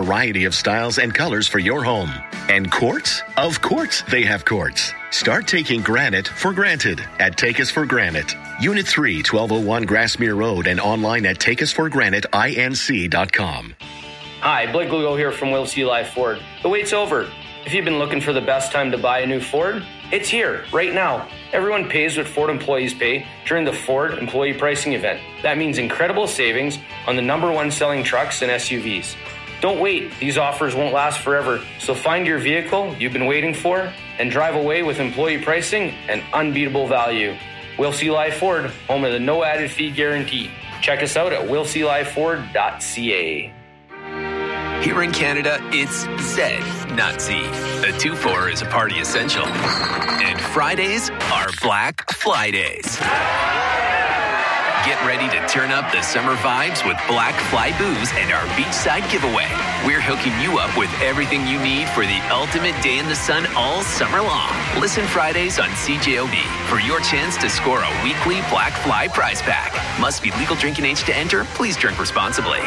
variety of styles and colors for your home. And quartz? Of course they have quartz. Start taking granite for granted at Take Us for Granite. Unit 3, 1201 Grassmere Road, and online at takeusforgranitinc.com. Hi, Blake Lugo here from Will C. Live Ford. The wait's over. If you've been looking for the best time to buy a new Ford, it's here, right now. Everyone pays what Ford employees pay during the Ford Employee Pricing Event. That means incredible savings on the #1 selling trucks and SUVs. Don't wait. These offers won't last forever. So find your vehicle you've been waiting for and drive away with employee pricing and unbeatable value. Will C. Live Ford, home of the no added fee guarantee. Check us out at willclifeford.ca. Here in Canada, it's Z, not Z. The 2-4 is a party essential. And Fridays are Black Fly Days. Get ready to turn up the summer vibes with Black Fly Booze and our beachside giveaway. We're hooking you up with everything you need for the ultimate day in the sun all summer long. Listen Fridays on CJOB for your chance to score a weekly Black Fly prize pack. Must be legal drinking age to enter. Please drink responsibly.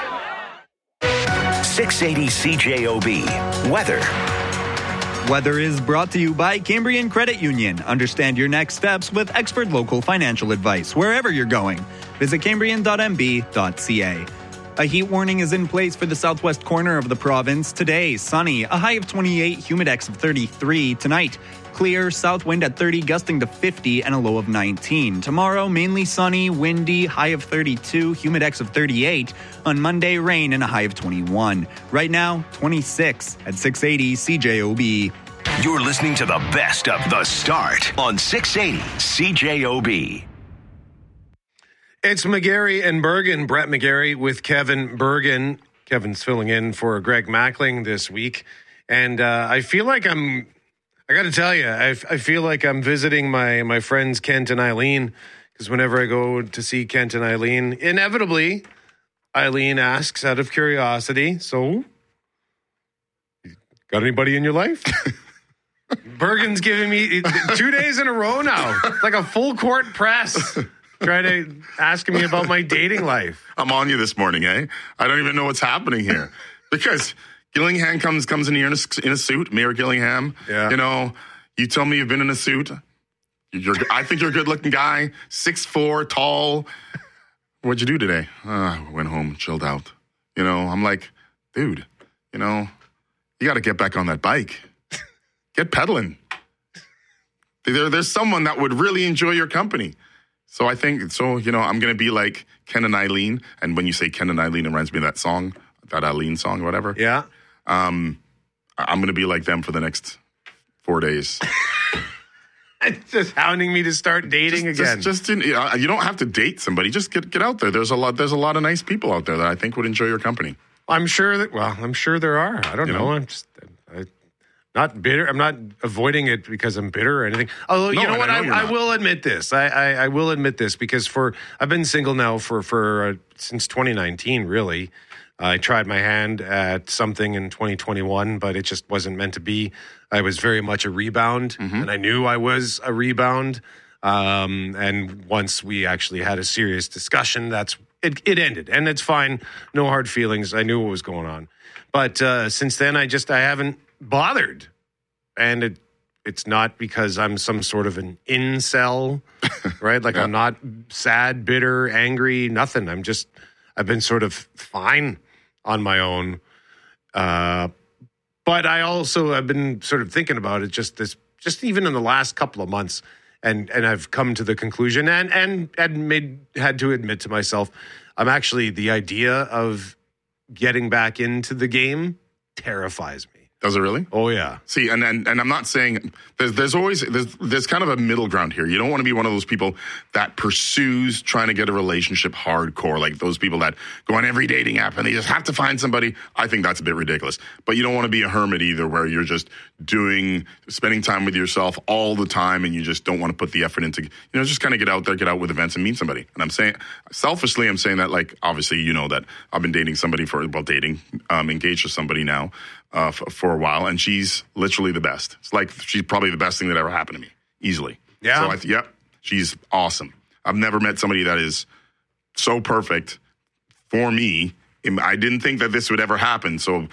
680 CJOB. Weather. Weather is brought to you by Cambrian Credit Union. Understand your next steps with expert local financial advice wherever you're going. Visit cambrian.mb.ca. A heat warning is in place for the southwest corner of the province. Today, sunny, a high of 28, humidex of 33. Tonight, clear, south wind at 30, gusting to 50, and a low of 19. Tomorrow, mainly sunny, windy, high of 32, humidex of 38. On Monday, rain and a high of 21. Right now, 26 at 680 CJOB. You're listening to the best of The Start on 680 CJOB. It's McGarry and Bergen. Brett McGarry with Kevin Bergen. Kevin's filling in for Greg Mackling this week. And I feel like I got to tell you, I feel like I'm visiting my friends Kent and Eileen, because whenever I go to see Kent and Eileen, inevitably, Eileen asks out of curiosity, so, got anybody in your life? Bergen's giving me 2 days in a row now. It's like a full court press. Trying to ask me about my dating life. I'm on you this morning, eh? I don't even know what's happening here. Because Gillingham comes in here in a suit, Mayor Gillingham. Yeah. You know, you tell me you've been in a suit. I think you're a good-looking guy, 6'4", tall. What'd you do today? I went home, chilled out. You know, I'm like, dude, you know, you got to get back on that bike. Get pedaling. There's someone that would really enjoy your company. So I think, you know, I'm going to be like Ken and Eileen. And when you say Ken and Eileen, it reminds me of that song, that Eileen song or whatever. Yeah. I'm going to be like them for the next 4 days. It's just hounding me to start dating again. You don't have to date somebody. Just get out there. There's a lot of nice people out there that I think would enjoy your company. I'm sure there are. I don't know. I'm not bitter. I'm not avoiding it because I'm bitter or anything. Although, you know what? I will admit this. I will admit this because I've been single now for since 2019, really. I tried my hand at something in 2021, but it just wasn't meant to be. I was very much a rebound, and I knew I was a rebound. And once we actually had a serious discussion, it ended. And it's fine. No hard feelings. I knew what was going on. But since then, I haven't bothered. And it's not because I'm some sort of an incel, right? Like, yeah. I'm not sad, bitter, angry, nothing. I've been sort of fine on my own. But I also have been sort of thinking about it just even in the last couple of months. And I've come to the conclusion and had to admit to myself, the idea of getting back into the game terrifies me. Does it really? Oh, yeah. See, and I'm not saying there's kind of a middle ground here. You don't want to be one of those people that pursues trying to get a relationship hardcore, like those people that go on every dating app and they just have to find somebody. I think that's a bit ridiculous. But you don't want to be a hermit either, where you're just spending time with yourself all the time and you just don't want to put the effort into, just kind of get out with events and meet somebody. And I'm saying, selfishly, I'm saying that, like, obviously, you know that I've been dating somebody engaged to somebody now. For a while, and she's literally the best. It's like she's probably the best thing that ever happened to me, easily. Yeah. So, she's awesome. I've never met somebody that is so perfect for me. I didn't think that this would ever happen. So